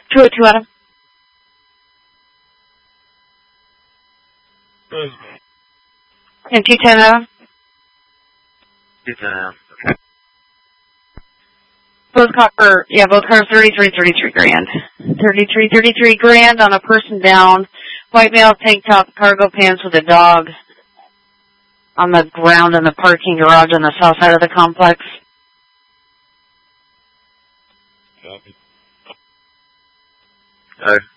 202 Adam. And 210 Adam. 210 Adam. Both cars 33 grand. 33 grand on a person down. White male, tank top, cargo pants with a dog on the ground in the parking garage on the south side of the complex. Copy. All right.